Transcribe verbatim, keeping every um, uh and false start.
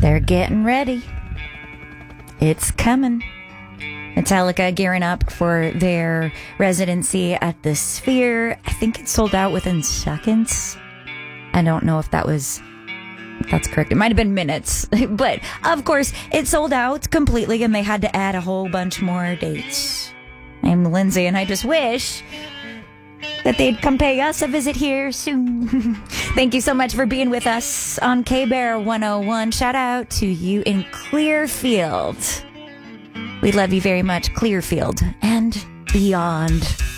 They're getting ready. It's coming. Metallica gearing up for their residency at the Sphere. I think it sold out within seconds. I don't know if that was... That's correct. It might have been minutes. But, of course, it sold out completely, and they had to add a whole bunch more dates. I'm Lindsay, and I just wish that they'd come pay us a visit here soon. Thank you so much for being with us on K-Bear one oh one. Shout out to you in Clearfield. We love you very much, Clearfield, and beyond.